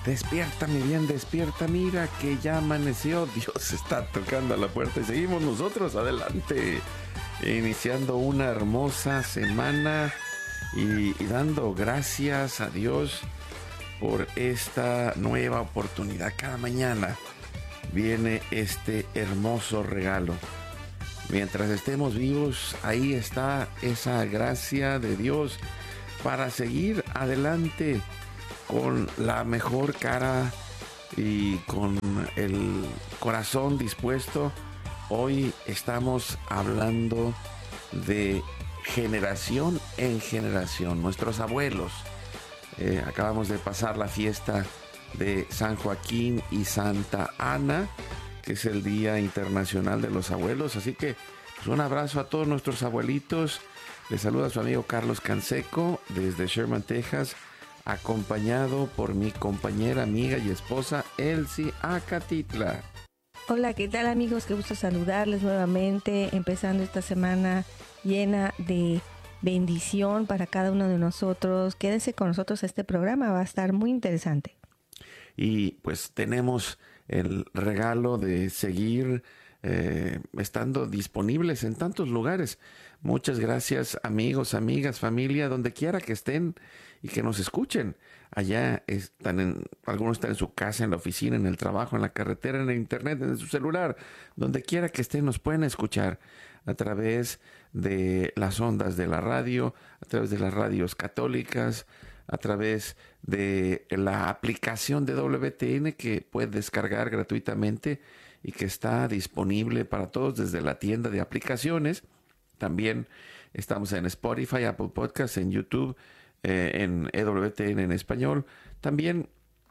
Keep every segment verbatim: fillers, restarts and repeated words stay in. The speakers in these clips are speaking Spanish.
Despierta, mi bien, despierta, mira que ya amaneció. Dios está tocando a la puerta y seguimos nosotros adelante, iniciando una hermosa semana y, y dando gracias a Dios por esta nueva oportunidad. Cada mañana viene este hermoso regalo. Mientras estemos vivos, ahí está esa gracia de Dios para seguir adelante con la mejor cara y con el corazón dispuesto. Hoy estamos hablando de generación en generación. Nuestros abuelos, eh, acabamos de pasar la fiesta de San Joaquín y Santa Ana, que es el Día Internacional de los Abuelos. Así que pues, un abrazo a todos nuestros abuelitos. Les saluda su amigo Carlos Canseco desde Sherman, Texas, acompañado por mi compañera, amiga y esposa Elsie Acatitla. Hola, ¿qué tal, amigos? Qué gusto saludarles nuevamente, empezando esta semana llena de bendición para cada uno de nosotros. Quédense con nosotros, este programa va a estar muy interesante. Y pues tenemos el regalo de seguir eh, estando disponibles en tantos lugares. Muchas gracias, amigos, amigas, familia, donde quiera que estén y que nos escuchen. Allá están en, algunos están en su casa, en la oficina, en el trabajo, en la carretera, en el internet, en su celular. Donde quiera que estén nos pueden escuchar a través de las ondas de la radio, a través de las radios católicas, a través de la aplicación de W T N que puedes descargar gratuitamente y que está disponible para todos desde la tienda de aplicaciones. También estamos en Spotify, Apple Podcasts, en YouTube, eh, en E W T N en español. También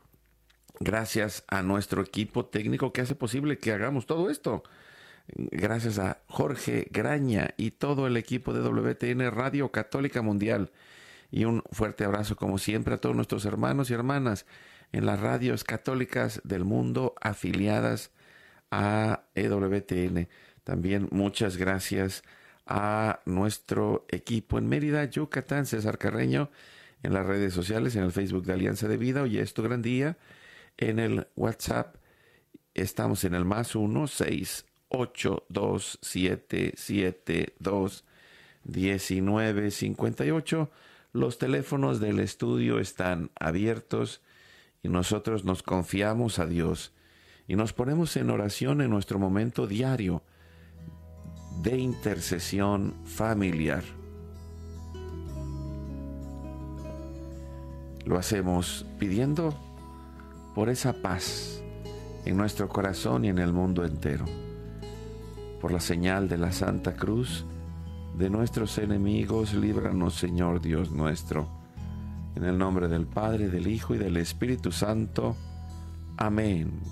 gracias a nuestro equipo técnico que hace posible que hagamos todo esto. Gracias a Jorge Graña y todo el equipo de W T N Radio Católica Mundial. Y un fuerte abrazo, como siempre, a todos nuestros hermanos y hermanas en las radios católicas del mundo afiliadas a E W T N. También muchas gracias a nuestro equipo en Mérida, Yucatán, César Carreño, en las redes sociales, en el Facebook de Alianza de Vida. Hoy es tu gran día. En el WhatsApp estamos en el más uno seis ocho dos siete siete dos diecinueve cincuenta y ocho. Los teléfonos del estudio están abiertos y nosotros nos confiamos a Dios y nos ponemos en oración en nuestro momento diario de intercesión familiar. Lo hacemos pidiendo por esa paz en nuestro corazón y en el mundo entero. Por la señal de la Santa Cruz de nuestros enemigos, líbranos, Señor Dios nuestro. En el nombre del Padre, del Hijo y del Espíritu Santo. Amén.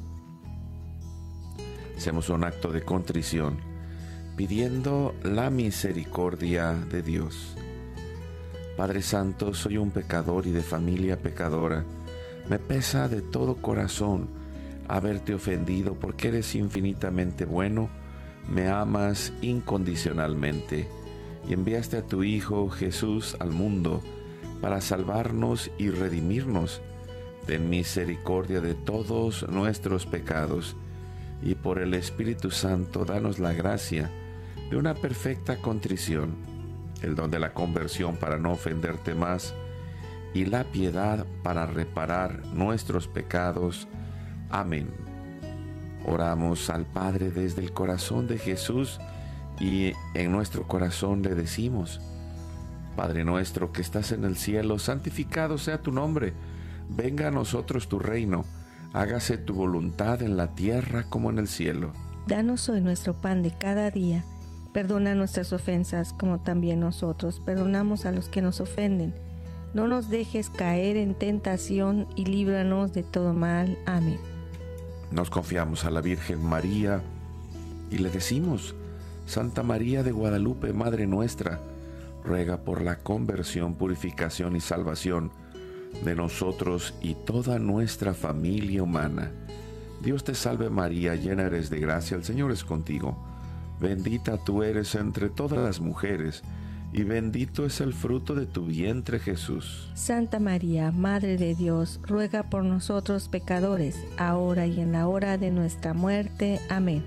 Hacemos un acto de contrición, pidiendo la misericordia de Dios. Padre Santo, soy un pecador y de familia pecadora. Me pesa de todo corazón haberte ofendido, porque eres infinitamente bueno. Me amas incondicionalmente y enviaste a tu Hijo Jesús al mundo para salvarnos y redimirnos. Ten misericordia de todos nuestros pecados y por el Espíritu Santo danos la gracia de una perfecta contrición, el don de la conversión para no ofenderte más y la piedad para reparar nuestros pecados. Amén. Oramos al Padre desde el corazón de Jesús y en nuestro corazón le decimos: Padre nuestro que estás en el cielo, santificado sea tu nombre. Venga a nosotros tu reino. Hágase tu voluntad en la tierra como en el cielo. Danos hoy nuestro pan de cada día. Perdona nuestras ofensas como también nosotros perdonamos a los que nos ofenden. No nos dejes caer en tentación y líbranos de todo mal. Amén. Nos confiamos a la Virgen María y le decimos: Santa María de Guadalupe, Madre nuestra, ruega por la conversión, purificación y salvación de nosotros y toda nuestra familia humana. Dios te salve María, llena eres de gracia, el Señor es contigo. Bendita tú eres entre todas las mujeres, y bendito es el fruto de tu vientre, Jesús. Santa María, Madre de Dios, ruega por nosotros pecadores, ahora y en la hora de nuestra muerte. Amén.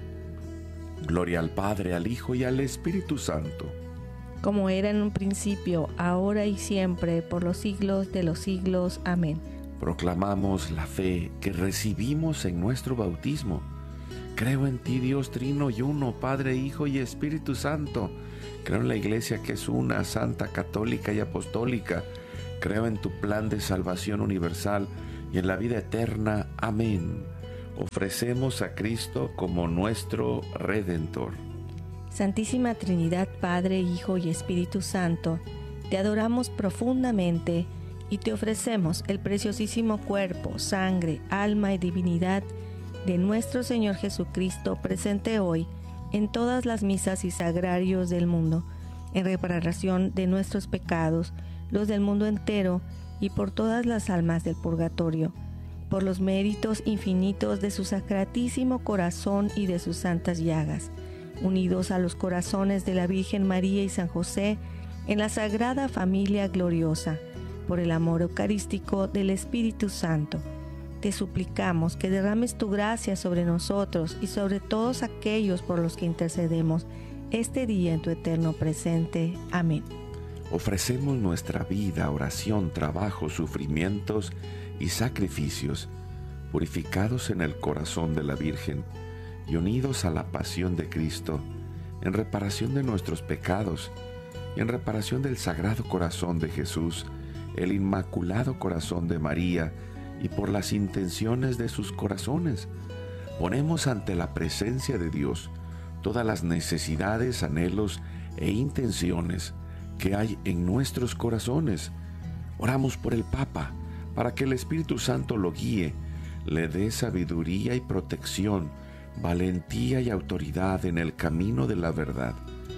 Gloria al Padre, al Hijo y al Espíritu Santo. Como era en un principio, ahora y siempre, por los siglos de los siglos. Amén. Proclamamos la fe que recibimos en nuestro bautismo. Creo en ti, Dios trino y uno, Padre, Hijo y Espíritu Santo. Creo en la Iglesia que es una, santa, católica y apostólica. Creo en tu plan de salvación universal y en la vida eterna. Amén. Ofrecemos a Cristo como nuestro Redentor. Santísima Trinidad, Padre, Hijo y Espíritu Santo, te adoramos profundamente y te ofrecemos el preciosísimo cuerpo, sangre, alma y divinidad de nuestro Señor Jesucristo, presente hoy en todas las misas y sagrarios del mundo, en reparación de nuestros pecados, los del mundo entero, y por todas las almas del purgatorio, por los méritos infinitos de su sacratísimo corazón y de sus santas llagas, unidos a los corazones de la Virgen María y San José, en la Sagrada Familia gloriosa, por el amor eucarístico del Espíritu Santo. Te suplicamos que derrames tu gracia sobre nosotros y sobre todos aquellos por los que intercedemos este día en tu eterno presente. Amén. Ofrecemos nuestra vida, oración, trabajo, sufrimientos y sacrificios, purificados en el corazón de la Virgen y unidos a la pasión de Cristo, en reparación de nuestros pecados y en reparación del Sagrado Corazón de Jesús, el Inmaculado Corazón de María, y por las intenciones de sus corazones. Ponemos ante la presencia de Dios todas las necesidades, anhelos e intenciones que hay en nuestros corazones. Oramos por el Papa, para que el Espíritu Santo lo guíe, le dé sabiduría y protección, valentía y autoridad en el camino de la verdad.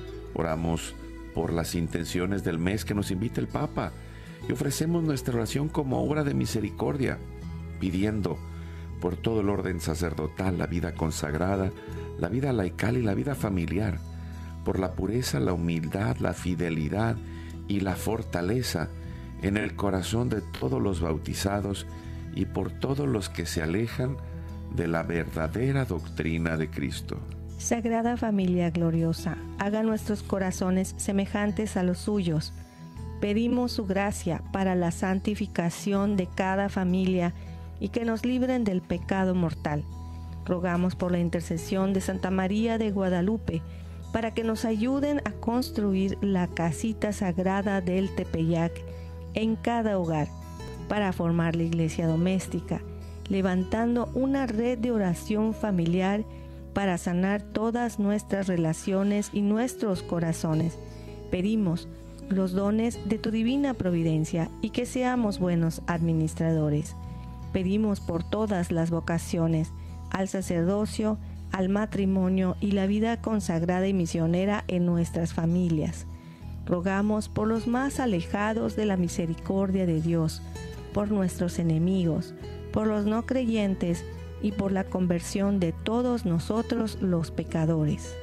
Oramos por las intenciones del mes que nos invita el Papa y ofrecemos nuestra oración como obra de misericordia, pidiendo por todo el orden sacerdotal, la vida consagrada, la vida laical y la vida familiar, por la pureza, la humildad, la fidelidad y la fortaleza en el corazón de todos los bautizados y por todos los que se alejan de la verdadera doctrina de Cristo. Sagrada Familia gloriosa, haga nuestros corazones semejantes a los suyos. Pedimos su gracia para la santificación de cada familia y que nos libren del pecado mortal. Rogamos por la intercesión de Santa María de Guadalupe para que nos ayuden a construir la casita sagrada del Tepeyac en cada hogar, para formar la iglesia doméstica, levantando una red de oración familiar para sanar todas nuestras relaciones y nuestros corazones. Pedimos los dones de tu divina providencia y que seamos buenos administradores. Pedimos por todas las vocaciones, al sacerdocio, al matrimonio y la vida consagrada y misionera en nuestras familias. Rogamos por los más alejados de la misericordia de Dios, por nuestros enemigos, por los no creyentes y por la conversión de todos nosotros los pecadores.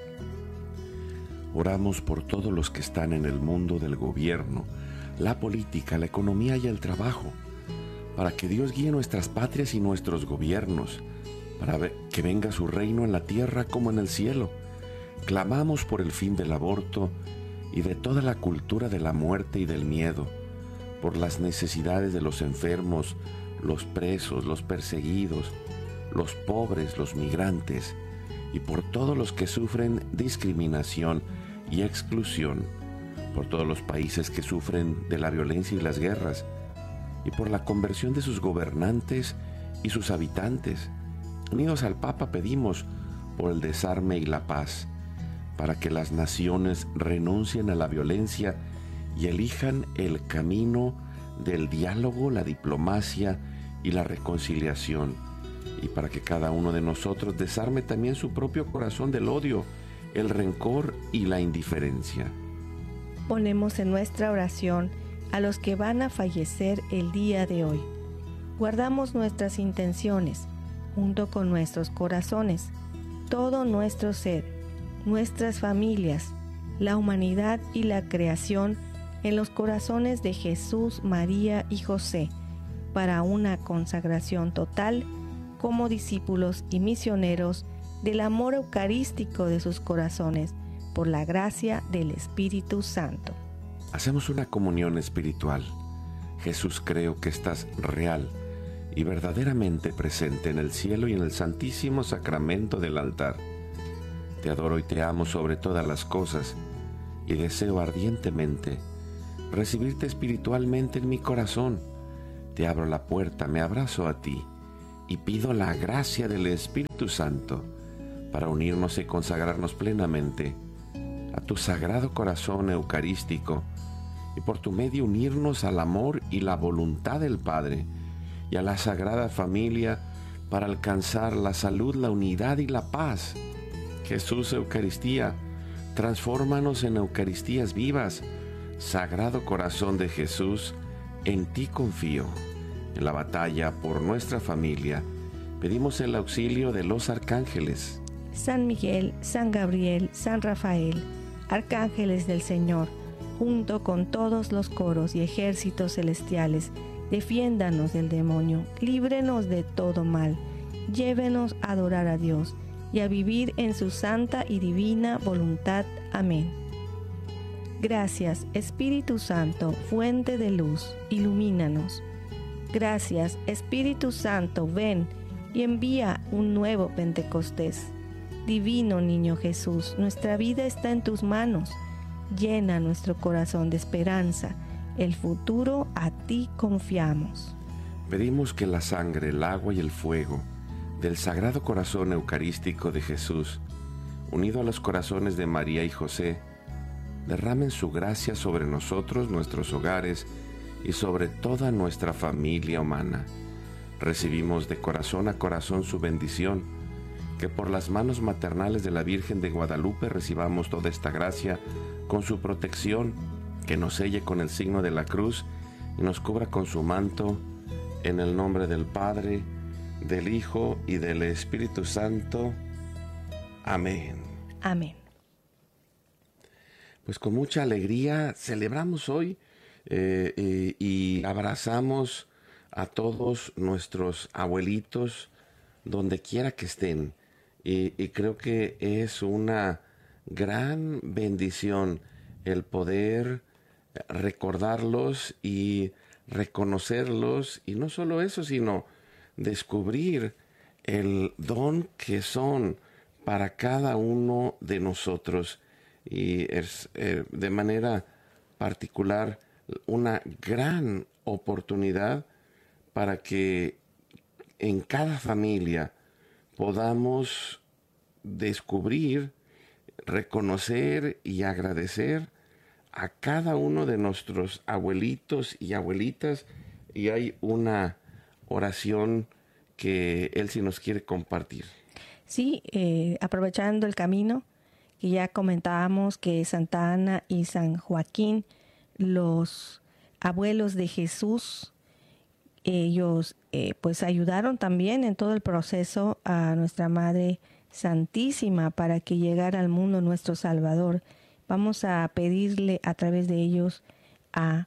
Oramos por todos los que están en el mundo del gobierno, la política, la economía y el trabajo, para que Dios guíe nuestras patrias y nuestros gobiernos, para que venga su reino en la tierra como en el cielo. Clamamos por el fin del aborto y de toda la cultura de la muerte y del miedo, por las necesidades de los enfermos, los presos, los perseguidos, los pobres, los migrantes, y por todos los que sufren discriminación y exclusión, por todos los países que sufren de la violencia y las guerras, y por la conversión de sus gobernantes y sus habitantes. Unidos al Papa pedimos por el desarme y la paz, para que las naciones renuncien a la violencia y elijan el camino del diálogo, la diplomacia y la reconciliación, y para que cada uno de nosotros desarme también su propio corazón del odio, el rencor y la indiferencia. Ponemos en nuestra oración a los que van a fallecer el día de hoy. Guardamos nuestras intenciones, junto con nuestros corazones, todo nuestro ser, nuestras familias, la humanidad y la creación en los corazones de Jesús, María y José, para una consagración total como discípulos y misioneros del amor eucarístico de sus corazones, por la gracia del Espíritu Santo. Hacemos una comunión espiritual. Jesús, creo que estás real y verdaderamente presente en el cielo y en el santísimo sacramento del altar. Te adoro y te amo sobre todas las cosas y deseo ardientemente recibirte espiritualmente en mi corazón. Te abro la puerta, me abrazo a ti y pido la gracia del Espíritu Santo para unirnos y consagrarnos plenamente a tu sagrado corazón eucarístico y por tu medio unirnos al amor y la voluntad del Padre y a la Sagrada Familia para alcanzar la salud, la unidad y la paz. Jesús, Eucaristía, transfórmanos en Eucaristías vivas. Sagrado Corazón de Jesús, en ti confío. En la batalla por nuestra familia, pedimos el auxilio de los arcángeles. San Miguel, San Gabriel, San Rafael, arcángeles del Señor, junto con todos los coros y ejércitos celestiales, defiéndanos del demonio, líbrenos de todo mal, llévenos a adorar a Dios y a vivir en su santa y divina voluntad. Amén. Gracias, Espíritu Santo, fuente de luz, ilumínanos. Gracias, Espíritu Santo, ven y envía un nuevo Pentecostés. Divino Niño Jesús, nuestra vida está en tus manos. Llena nuestro corazón de esperanza. El futuro a ti confiamos. Pedimos que la sangre, el agua y el fuego del Sagrado Corazón Eucarístico de Jesús, unido a los corazones de María y José, derramen su gracia sobre nosotros, nuestros hogares y sobre toda nuestra familia humana. Recibimos de corazón a corazón su bendición, que por las manos maternales de la Virgen de Guadalupe recibamos toda esta gracia con su protección, que nos selle con el signo de la cruz y nos cubra con su manto, en el nombre del Padre, del Hijo y del Espíritu Santo. Amén. Amén. Pues con mucha alegría celebramos hoy eh, eh, y abrazamos a todos nuestros abuelitos donde quiera que estén. Y, y creo que es una gran bendición el poder recordarlos y reconocerlos, y no solo eso, sino descubrir el don que son para cada uno de nosotros. Y es eh, de manera particular una gran oportunidad para que en cada familia podamos descubrir, reconocer y agradecer a cada uno de nuestros abuelitos y abuelitas. Y hay una oración que él sí nos quiere compartir. Sí, eh, aprovechando el camino, que ya comentábamos que Santa Ana y San Joaquín, los abuelos de Jesús, ellos eh, pues ayudaron también en todo el proceso a nuestra Madre Santísima para que llegara al mundo nuestro Salvador. Vamos a pedirle a través de ellos a,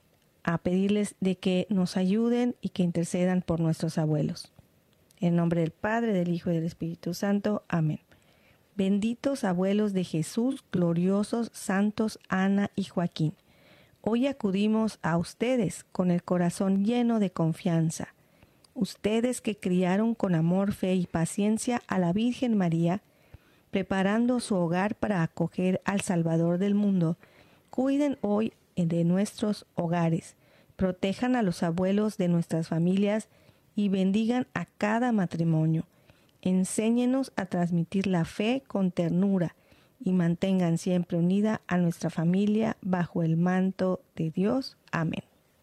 a pedirles de que nos ayuden y que intercedan por nuestros abuelos. En nombre del Padre, del Hijo y del Espíritu Santo. Amén. Benditos abuelos de Jesús, gloriosos, santos Ana y Joaquín. Hoy acudimos a ustedes con el corazón lleno de confianza. Ustedes que criaron con amor, fe y paciencia a la Virgen María, preparando su hogar para acoger al Salvador del mundo, cuiden hoy de nuestros hogares, protejan a los abuelos de nuestras familias y bendigan a cada matrimonio. Enséñenos a transmitir la fe con ternura y mantengan siempre unida a nuestra familia bajo el manto de Dios. Amén.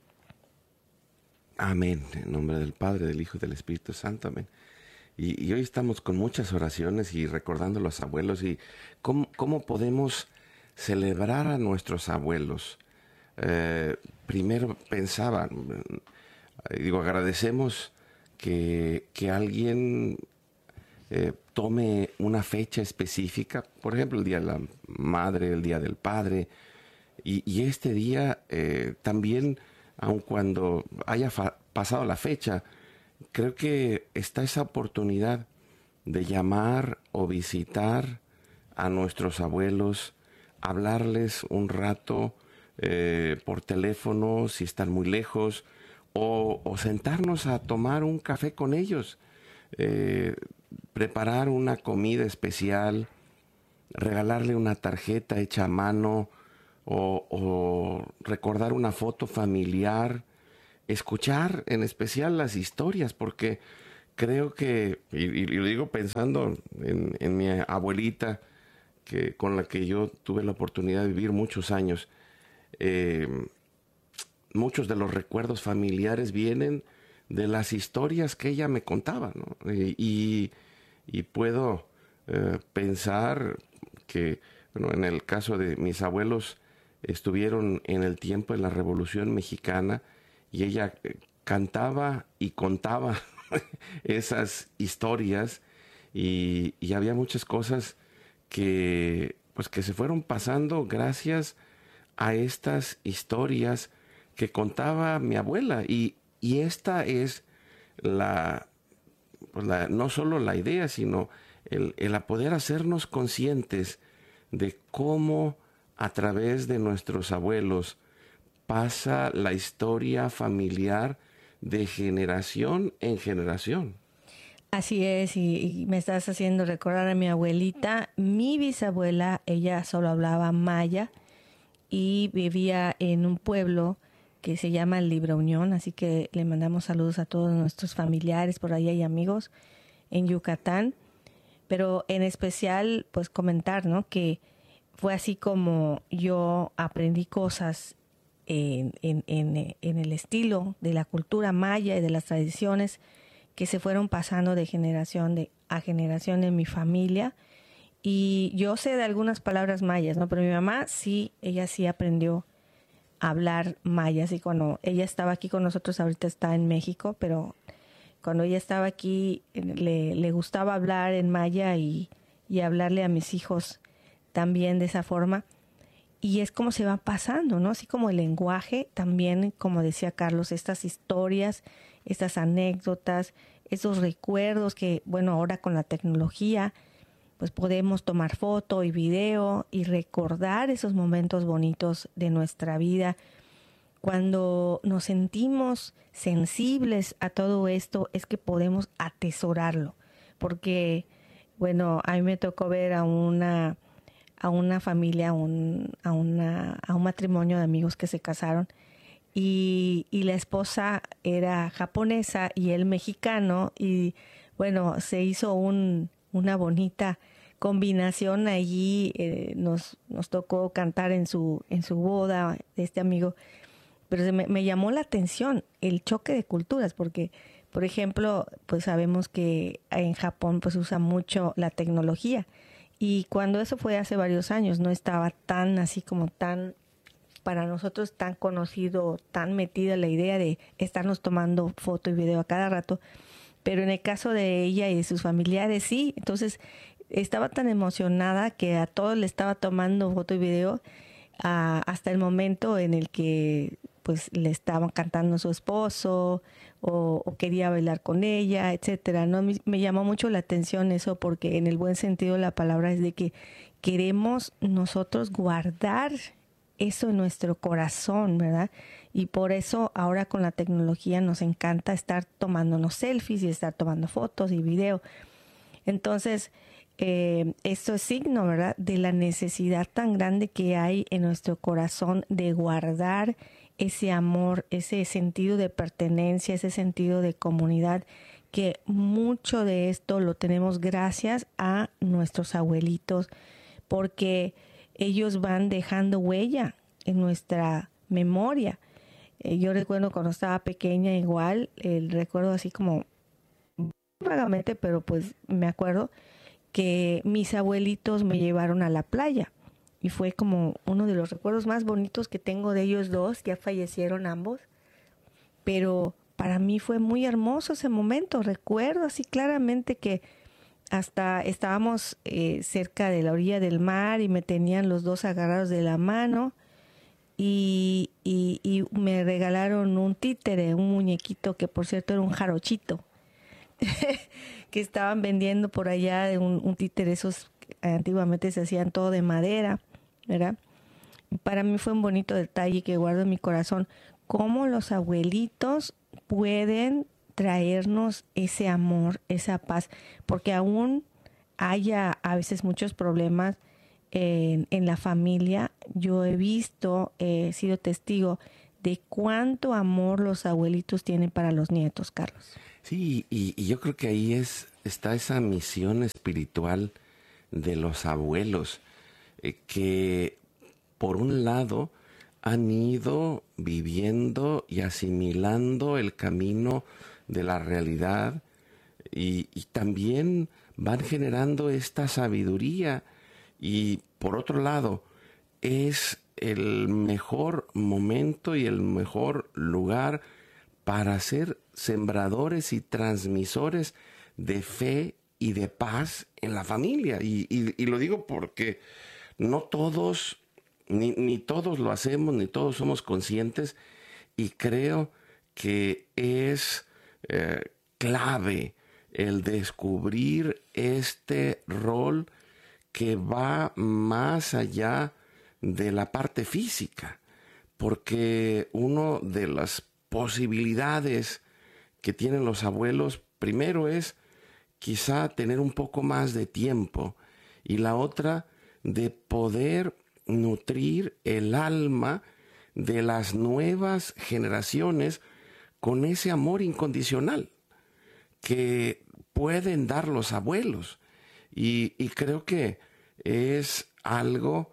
Amén. En nombre del Padre, del Hijo y del Espíritu Santo. Amén. Y, y hoy estamos con muchas oraciones y recordando a los abuelos y cómo, cómo podemos celebrar a nuestros abuelos. Eh, primero pensaba, digo, agradecemos que, que alguien eh, tome una fecha específica, por ejemplo, el Día de la Madre, el Día del Padre, y, y este día eh, también, aun cuando haya fa- pasado la fecha, creo que está esa oportunidad de llamar o visitar a nuestros abuelos, hablarles un rato eh, por teléfono si están muy lejos, o, o sentarnos a tomar un café con ellos, eh, preparar una comida especial, regalarle una tarjeta hecha a mano, o, o recordar una foto familiar, escuchar en especial las historias, porque creo que, y, y lo digo pensando en, en mi abuelita, que, con la que yo tuve la oportunidad de vivir muchos años, eh, muchos de los recuerdos familiares vienen de las historias que ella me contaba, ¿no? Y, y, y puedo eh, pensar que, bueno, en el caso de mis abuelos, estuvieron en el tiempo de la Revolución Mexicana y ella eh, cantaba y contaba esas historias, y, y había muchas cosas que pues que se fueron pasando gracias a estas historias que contaba mi abuela, y, y esta es la, pues la no solo la idea, sino el, el a poder hacernos conscientes de cómo a través de nuestros abuelos pasa la historia familiar de generación en generación. Así es, y, y me estás haciendo recordar a mi abuelita. Mi bisabuela, ella solo hablaba maya y vivía en un pueblo que se llama Libra Unión, así que le mandamos saludos a todos nuestros familiares por ahí y amigos en Yucatán. Pero en especial, pues comentar, ¿no?, que fue así como yo aprendí cosas en, en, en, en el estilo de la cultura maya y de las tradiciones que se fueron pasando de generación de, a generación en mi familia. Y yo sé de algunas palabras mayas, ¿no? Pero mi mamá sí, ella sí aprendió a hablar mayas. Y cuando ella estaba aquí con nosotros, ahorita está en México, pero cuando ella estaba aquí le, le gustaba hablar en maya y, y hablarle a mis hijos también de esa forma. Y es como se va pasando, ¿no? Así como el lenguaje, también, como decía Carlos, estas historias, estas anécdotas, esos recuerdos que, bueno, ahora con la tecnología, pues podemos tomar foto y video y recordar esos momentos bonitos de nuestra vida. Cuando nos sentimos sensibles a todo esto, es que podemos atesorarlo. Porque, bueno, a mí me tocó ver a una... a una familia, a un, a, una, a un matrimonio de amigos que se casaron, y, y la esposa era japonesa y él mexicano, y bueno, se hizo un, una bonita combinación allí. Eh, nos, nos tocó cantar en su, en su boda de este amigo, pero se me, me llamó la atención el choque de culturas, porque por ejemplo, pues sabemos que en Japón pues usa mucho la tecnología. Y cuando eso fue hace varios años, no estaba tan así como tan, para nosotros tan conocido, tan metida la idea de estarnos tomando foto y video a cada rato. Pero en el caso de ella y de sus familiares, sí. Entonces estaba tan emocionada que a todos le estaba tomando foto y video, a, hasta el momento en el que pues le estaban cantando a su esposo, o, o quería bailar con ella, etcétera, ¿no? Me, me llamó mucho la atención eso, porque en el buen sentido de la palabra es de que queremos nosotros guardar eso en nuestro corazón, ¿verdad? Y por eso ahora con la tecnología nos encanta estar tomándonos selfies y estar tomando fotos y video. Entonces, eh, esto es signo, ¿verdad?, de la necesidad tan grande que hay en nuestro corazón de guardar ese amor, ese sentido de pertenencia, ese sentido de comunidad, que mucho de esto lo tenemos gracias a nuestros abuelitos, porque ellos van dejando huella en nuestra memoria. Eh, yo recuerdo cuando estaba pequeña igual, el recuerdo así como vagamente, pero pues me acuerdo que mis abuelitos me llevaron a la playa. Y fue como uno de los recuerdos más bonitos que tengo de ellos dos. Ya fallecieron ambos. Pero para mí fue muy hermoso ese momento. Recuerdo así claramente que hasta estábamos eh, cerca de la orilla del mar y me tenían los dos agarrados de la mano y, y, y me regalaron un títere, un muñequito que por cierto era un jarochito que estaban vendiendo por allá, de un, un títere, esos que antiguamente se hacían todo de madera, ¿verdad? Para mí fue un bonito detalle que guardo en mi corazón, cómo los abuelitos pueden traernos ese amor, esa paz, porque aún haya a veces muchos problemas en, en la familia, yo he visto, he sido testigo de cuánto amor los abuelitos tienen para los nietos, Carlos. Sí, y, y yo creo que ahí es, está esa misión espiritual de los abuelos, eh, que por un lado han ido viviendo y asimilando el camino de la realidad y, y también van generando esta sabiduría, y por otro lado es el mejor momento y el mejor lugar para ser sembradores y transmisores de fe y de paz en la familia. Y, y, y lo digo porque no todos, ni, ni todos lo hacemos, ni todos somos conscientes, y creo que es eh, clave el descubrir este rol que va más allá de la parte física, porque una de las posibilidades que tienen los abuelos, primero es quizá tener un poco más de tiempo, y la otra de poder nutrir el alma de las nuevas generaciones con ese amor incondicional que pueden dar los abuelos. Y, y creo que es algo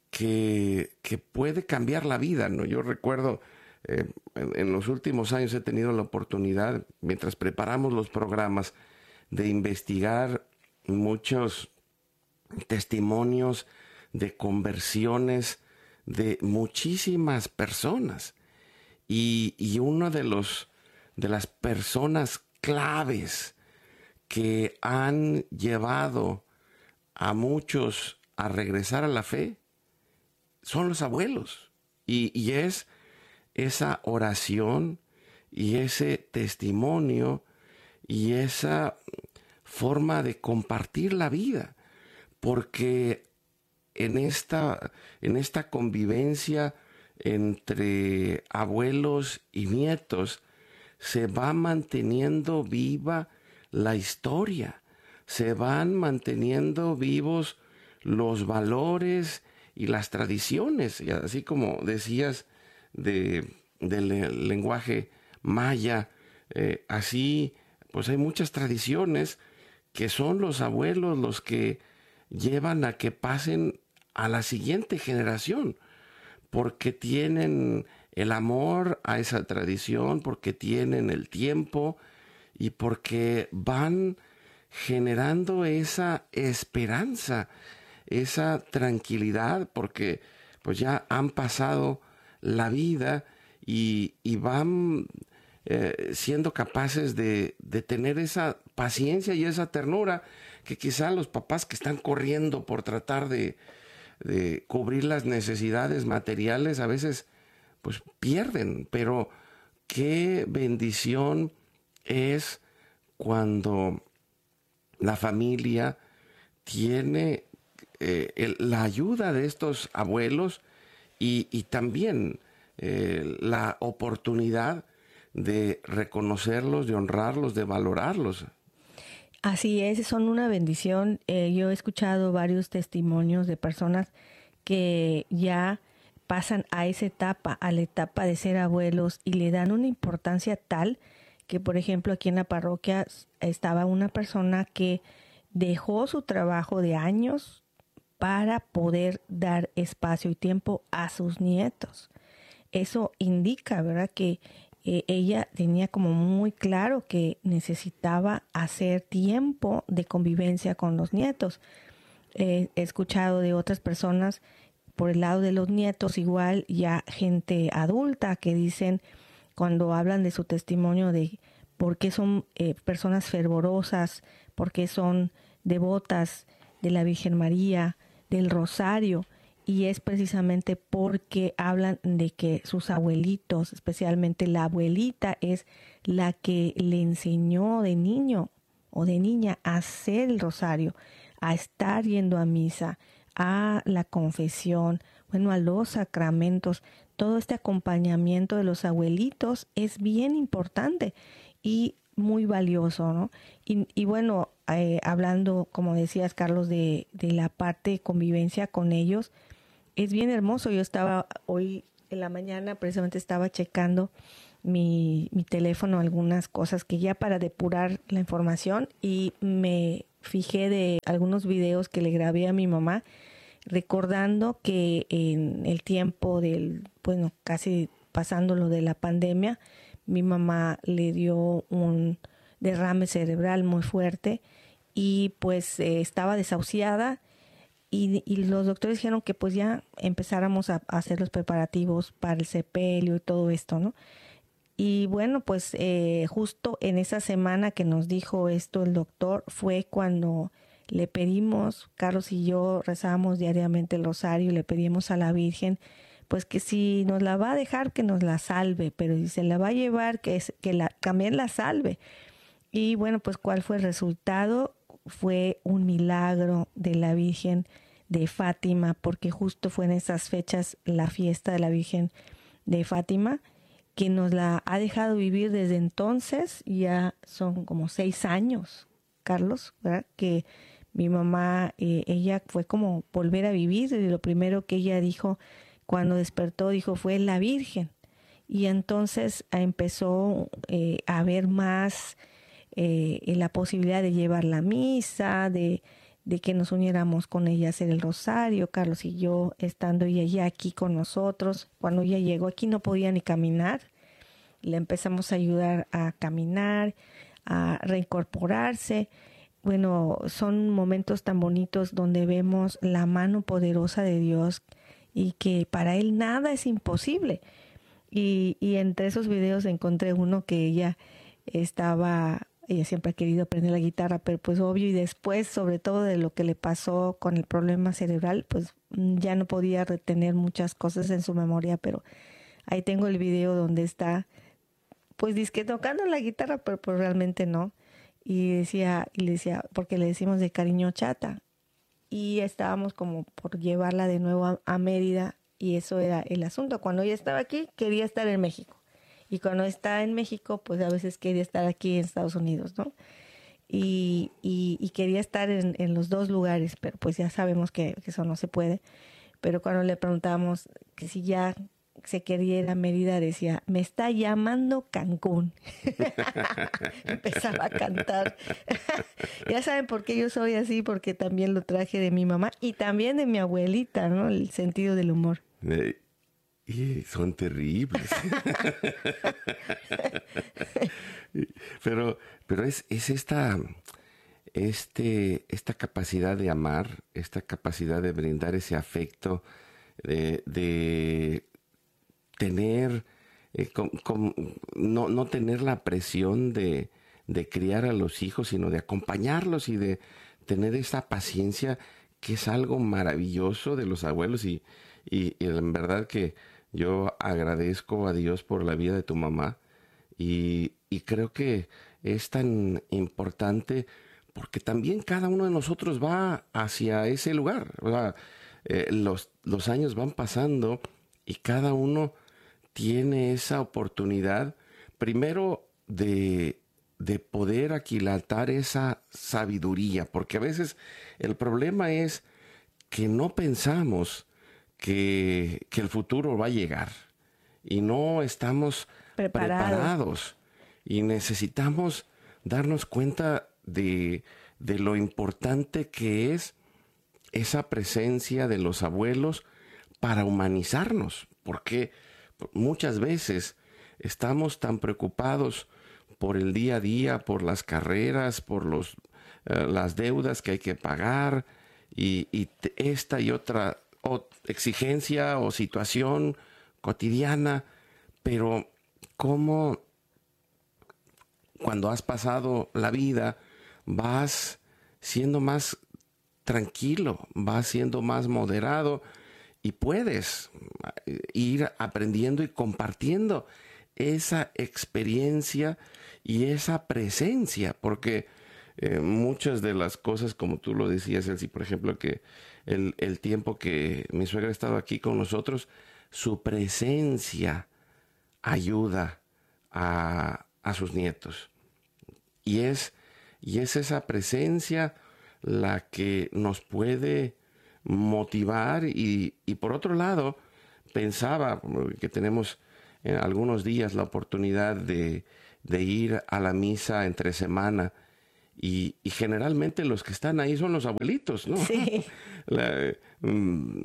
que, que puede cambiar la vida, ¿no? Yo recuerdo, eh, en, en los últimos años he tenido la oportunidad, mientras preparamos los programas, de investigar muchos testimonios de conversiones de muchísimas personas. Y, y una de los de las personas claves que han llevado a muchos a regresar a la fe son los abuelos. Y, y es esa oración y ese testimonio y esa forma de compartir la vida, porque en esta, en esta convivencia entre abuelos y nietos se va manteniendo viva la historia, se van manteniendo vivos los valores y las tradiciones, y así como decías de, del lenguaje maya, eh, así pues hay muchas tradiciones que son los abuelos los que llevan a que pasen a la siguiente generación, porque tienen el amor a esa tradición, porque tienen el tiempo y porque van generando esa esperanza, esa tranquilidad, porque pues ya han pasado la vida y, y van eh, siendo capaces de, de tener esa paciencia y esa ternura que quizá los papás que están corriendo por tratar de, de cubrir las necesidades materiales a veces pues pierden. Pero qué bendición es cuando la familia tiene eh, el, la ayuda de estos abuelos y, y también eh, la oportunidad de reconocerlos, de honrarlos, de valorarlos. Así es, son una bendición. Eh, yo he escuchado varios testimonios de personas que ya pasan a esa etapa, a la etapa de ser abuelos, y le dan una importancia tal que, por ejemplo, aquí en la parroquia estaba una persona que dejó su trabajo de años para poder dar espacio y tiempo a sus nietos. Eso indica, ¿verdad?, que eh, ella tenía como muy claro que necesitaba hacer tiempo de convivencia con los nietos. Eh, he escuchado de otras personas por el lado de los nietos, igual ya gente adulta que dicen, cuando hablan de su testimonio de por qué son eh, personas fervorosas, por qué son devotas de la Virgen María, del Rosario, y es precisamente porque hablan de que sus abuelitos, especialmente la abuelita, es la que le enseñó de niño o de niña a hacer el rosario, a estar yendo a misa, a la confesión, bueno, a los sacramentos. Todo este acompañamiento de los abuelitos es bien importante y muy valioso, ¿no? Y, y bueno, eh, hablando, como decías, Carlos, de, de la parte de convivencia con ellos, es bien hermoso. Yo estaba hoy en la mañana, precisamente estaba checando mi, mi teléfono, algunas cosas que ya para depurar la información, y me fijé de algunos videos que le grabé a mi mamá, recordando que en el tiempo del, bueno, casi pasando lo de la pandemia, mi mamá le dio un derrame cerebral muy fuerte y pues eh, estaba desahuciada. Y, y los doctores dijeron que pues ya empezáramos a, a hacer los preparativos para el sepelio y todo esto, ¿no? Y bueno, pues eh, justo en esa semana que nos dijo esto el doctor fue cuando le pedimos, Carlos y yo rezábamos diariamente el rosario y le pedimos a la Virgen, pues que si nos la va a dejar, que nos la salve, pero si se la va a llevar, que, es, que la, también la salve. Y bueno, pues ¿cuál fue el resultado? Fue un milagro de la Virgen de Fátima, porque justo fue en esas fechas la fiesta de la Virgen de Fátima, que nos la ha dejado vivir desde entonces. Ya son como seis años, Carlos, ¿verdad? Que mi mamá, eh, ella fue como volver a vivir, y lo primero que ella dijo cuando despertó, dijo, fue la Virgen. Y entonces empezó eh, a ver más eh, la posibilidad de llevar la misa, de, de que nos uniéramos con ella a hacer el rosario, Carlos y yo, estando ella ya aquí con nosotros. Cuando ella llegó aquí no podía ni caminar, le empezamos a ayudar a caminar, a reincorporarse. Bueno, son momentos tan bonitos donde vemos la mano poderosa de Dios y que para Él nada es imposible. Y, y entre esos videos encontré uno que ella estaba, ella siempre ha querido aprender la guitarra, pero pues obvio, y después, sobre todo de lo que le pasó con el problema cerebral, pues ya no podía retener muchas cosas en su memoria, pero ahí tengo el video donde está, pues dizque tocando la guitarra, pero pues realmente no. Y decía, y le decía, porque le decimos de cariño Chata, y estábamos como por llevarla de nuevo a, a Mérida, y eso era el asunto. Cuando ella estaba aquí, quería estar en México, y cuando está en México, pues a veces quería estar aquí en Estados Unidos, ¿no? Y, y, y quería estar en, en los dos lugares, pero pues ya sabemos que, que eso no se puede. Pero cuando le preguntamos que si ya se quería ir a Mérida, decía, me está llamando Cancún. Empezaba a cantar. Ya saben por qué yo soy así, porque también lo traje de mi mamá y también de mi abuelita, ¿no? El sentido del humor. Eh, y son terribles. pero pero es, es esta, este, esta capacidad de amar, esta capacidad de brindar ese afecto, de... de tener, eh, con, con, no, no tener la presión de, de criar a los hijos, sino de acompañarlos y de tener esa paciencia, que es algo maravilloso de los abuelos. Y, y, y en verdad que yo agradezco a Dios por la vida de tu mamá, y, y creo que es tan importante porque también cada uno de nosotros va hacia ese lugar. O sea, eh, los, los años van pasando y cada uno tiene esa oportunidad, primero, de, de poder aquilatar esa sabiduría, porque a veces el problema es que no pensamos que, que el futuro va a llegar y no estamos Preparado. preparados, y necesitamos darnos cuenta de, de lo importante que es esa presencia de los abuelos para humanizarnos, porque muchas veces estamos tan preocupados por el día a día, por las carreras, por los, uh, las deudas que hay que pagar, y, y esta y otra o exigencia o situación cotidiana. Pero cómo cuando has pasado la vida vas siendo más tranquilo, vas siendo más moderado y puedes ir aprendiendo y compartiendo esa experiencia y esa presencia, porque eh, muchas de las cosas, como tú lo decías, Elsie, por ejemplo, que el, el tiempo que mi suegra ha estado aquí con nosotros, su presencia ayuda a, a sus nietos. Y es, y es esa presencia la que nos puede motivar y, y por otro lado, pensaba que tenemos en algunos días la oportunidad de, de ir a la misa entre semana y, y generalmente los que están ahí son los abuelitos, ¿no? Sí. La, mm,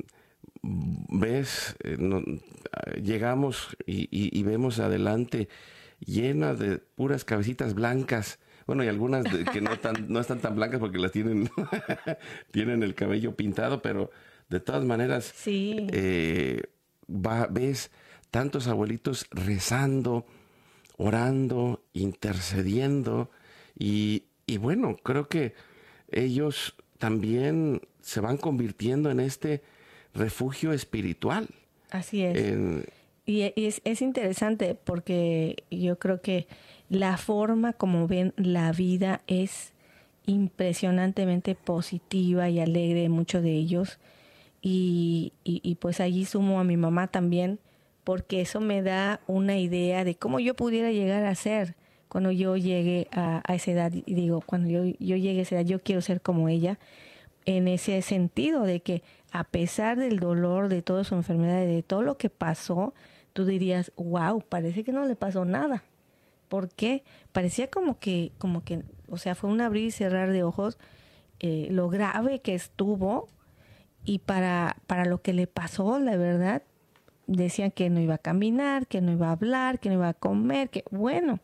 ves, eh, no, llegamos y, y, y vemos adelante llena de puras cabecitas blancas. Bueno, y algunas de, que no, tan, no están tan blancas porque las tienen, tienen el cabello pintado, pero de todas maneras, Sí. eh, va, ves tantos abuelitos rezando, orando, intercediendo, y, y bueno, creo que ellos también se van convirtiendo en este refugio espiritual. Así es. En, Y es, es interesante porque yo creo que la forma como ven la vida es impresionantemente positiva y alegre, muchos de ellos. Y, y, y pues allí sumo a mi mamá también, porque eso me da una idea de cómo yo pudiera llegar a ser cuando yo llegue a, a esa edad. Y digo, cuando yo, yo llegue a esa edad, yo quiero ser como ella, en ese sentido de que a pesar del dolor, de toda su enfermedad, de todo lo que pasó, tú dirías, wow, parece que no le pasó nada. ¿Por qué? Parecía como que, como que, o sea, fue un abrir y cerrar de ojos, eh, lo grave que estuvo, y para, para lo que le pasó, la verdad, decían que no iba a caminar, que no iba a hablar, que no iba a comer, que bueno,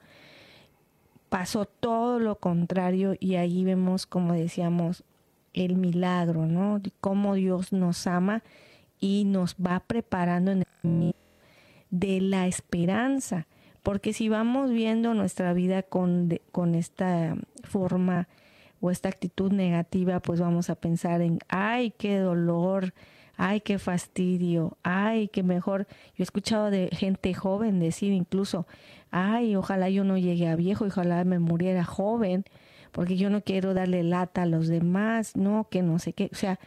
pasó todo lo contrario, y ahí vemos, como decíamos, el milagro, ¿no? Cómo Dios nos ama y nos va preparando en el de la esperanza, porque si vamos viendo nuestra vida con, de, con esta forma o esta actitud negativa, pues vamos a pensar en, ay, qué dolor, ay, qué fastidio, ay, qué mejor. Yo he escuchado de gente joven decir incluso, ay, ojalá yo no llegue a viejo, ojalá me muriera joven, porque yo no quiero darle lata a los demás, no, que no sé qué, o sea,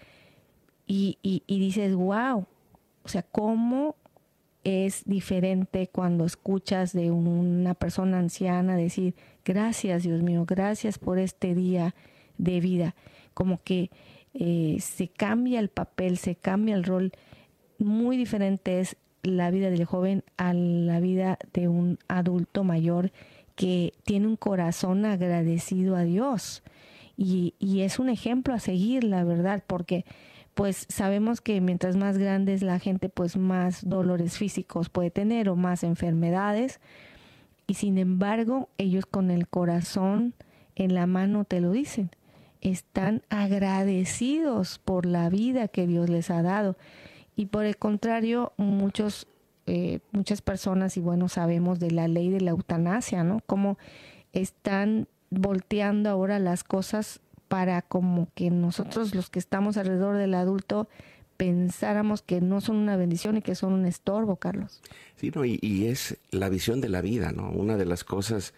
y, y, y dices, wow, o sea, cómo es diferente cuando escuchas de una persona anciana decir, gracias Dios mío, gracias por este día de vida. Como que eh, se cambia el papel, se cambia el rol. Muy diferente es la vida del joven a la vida de un adulto mayor que tiene un corazón agradecido a Dios. Y, y es un ejemplo a seguir, la verdad, porque pues sabemos que mientras más grande es la gente, pues más dolores físicos puede tener o más enfermedades. Y sin embargo, ellos con el corazón en la mano te lo dicen. Están agradecidos por la vida que Dios les ha dado. Y por el contrario, muchos, eh, muchas personas, y bueno, sabemos de la ley de la eutanasia, ¿no? Cómo están volteando ahora las cosas para como que nosotros los que estamos alrededor del adulto pensáramos que no son una bendición y que son un estorbo, Carlos. Sí, no, y, y es la visión de la vida, ¿no? Una de las cosas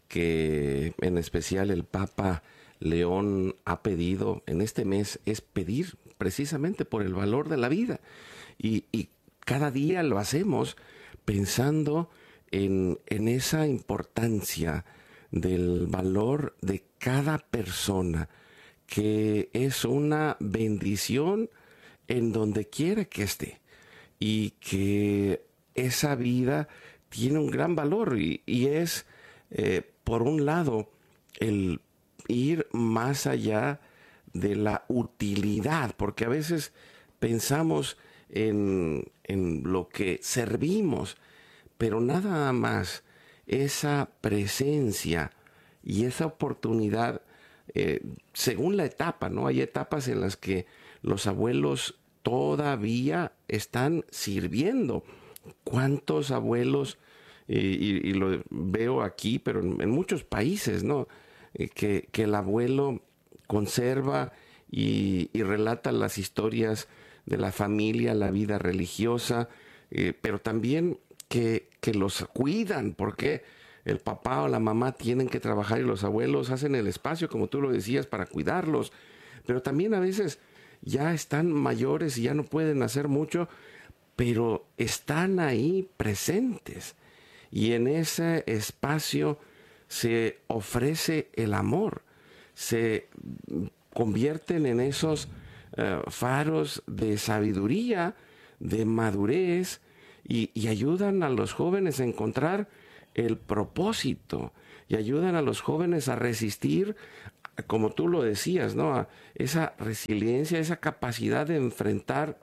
que en especial el Papa León ha pedido en este mes es pedir precisamente por el valor de la vida. Y, y cada día lo hacemos pensando en, en esa importancia del valor de cada persona, que es una bendición en donde quiera que esté, y que esa vida tiene un gran valor, y, y es, eh, por un lado, el ir más allá de la utilidad, porque a veces pensamos en, en lo que servimos, pero nada más esa presencia y esa oportunidad, eh, según la etapa, ¿no? Hay etapas en las que los abuelos todavía están sirviendo. ¿Cuántos abuelos, eh, y, y lo veo aquí, pero en, en muchos países, ¿no? Eh, que, que el abuelo conserva y, y relata las historias de la familia, la vida religiosa, eh, pero también que, que los cuidan, porque el papá o la mamá tienen que trabajar y los abuelos hacen el espacio, como tú lo decías, para cuidarlos, pero también a veces ya están mayores y ya no pueden hacer mucho, pero están ahí presentes. Y en ese espacio se ofrece el amor, se convierten en esos uh, faros de sabiduría, de madurez, y, y ayudan a los jóvenes a encontrar el propósito, y ayudan a los jóvenes a resistir, como tú lo decías, ¿no? A esa resiliencia, esa capacidad de enfrentar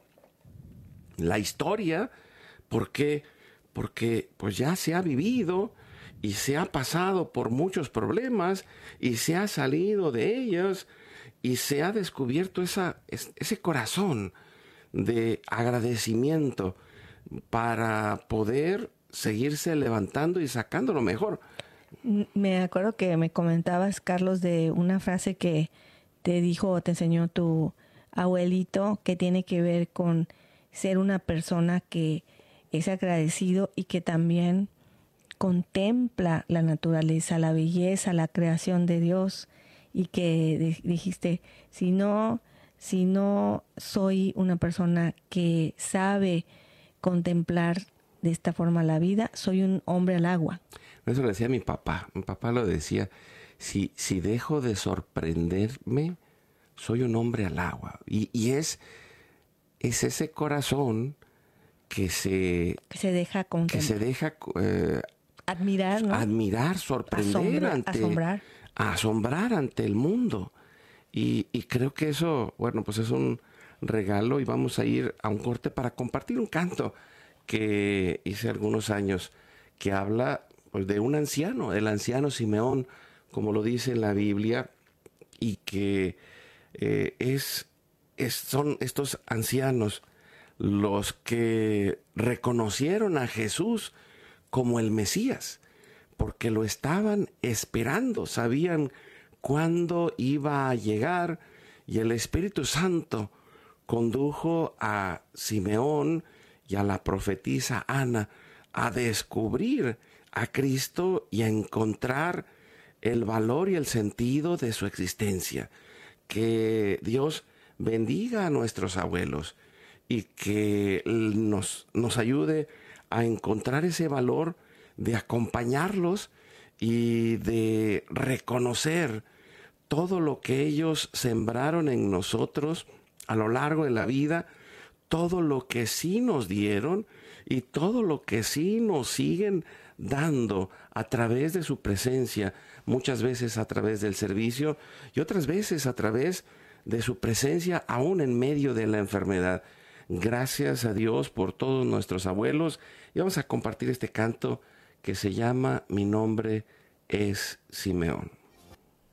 la historia, porque, porque pues ya se ha vivido y se ha pasado por muchos problemas y se ha salido de ellos y se ha descubierto esa, ese corazón de agradecimiento para poder seguirse levantando y sacando lo mejor. Me acuerdo que me comentabas, Carlos, de una frase que te dijo o te enseñó tu abuelito, que tiene que ver con ser una persona que es agradecido y que también contempla la naturaleza, la belleza, la creación de Dios, y que dijiste, si no, si no soy una persona que sabe contemplar de esta forma la vida, soy un hombre al agua. Eso lo decía mi papá. Mi papá lo decía, si, si dejo de sorprenderme, soy un hombre al agua. Y, y es, es ese corazón que se, que se deja contemplar, que se deja eh, admirar, ¿no? admirar, sorprender, Asombra, ante, asombrar. asombrar ante el mundo. Y, y creo que eso, bueno, pues es un regalo, y vamos a ir a un corte para compartir un canto que hice algunos años, que habla pues de un anciano, el anciano Simeón, como lo dice en la Biblia, y que eh, es, es, son estos ancianos los que reconocieron a Jesús como el Mesías, porque lo estaban esperando, sabían cuándo iba a llegar, y el Espíritu Santo condujo a Simeón y a la profetisa Ana a descubrir a Cristo y a encontrar el valor y el sentido de su existencia. Que Dios bendiga a nuestros abuelos y que nos, nos ayude a encontrar ese valor de acompañarlos y de reconocer todo lo que ellos sembraron en nosotros a lo largo de la vida, todo lo que sí nos dieron y todo lo que sí nos siguen dando a través de su presencia, muchas veces a través del servicio y otras veces a través de su presencia aún en medio de la enfermedad. Gracias a Dios por todos nuestros abuelos, y vamos a compartir este canto que se llama Mi nombre es Simeón.